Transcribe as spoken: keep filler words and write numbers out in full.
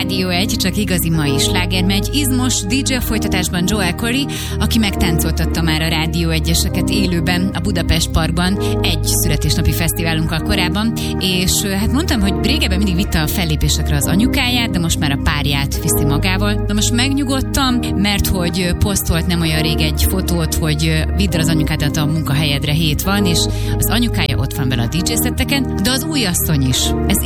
Rádió egy, csak igazi mai sláger megy. Izmos dé dzsé folytatásban Joel Corey, aki megtáncoltatta már a Rádió egyeseket élőben a Budapest Parkban egy születésnapi fesztiválunkkal korábban, és hát mondtam, hogy régebben mindig vitte a fellépésekre az anyukáját, de most már a párját viszi magával. De most megnyugodtam, mert hogy posztolt nem olyan rég egy fotót, hogy vidd el az anyukádat a munkahelyedre, hét van, és az anyukája ott van vele a dé dzsé szetteken, de az új asszony is. Ez